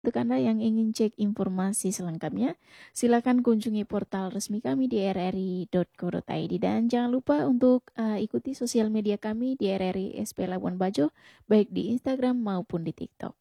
Untuk Anda yang ingin cek informasi selengkapnya, silakan kunjungi portal resmi kami di rri.co.id dan jangan lupa untuk ikuti sosial media kami di RRI SP Labuan Bajo, baik di Instagram maupun di TikTok.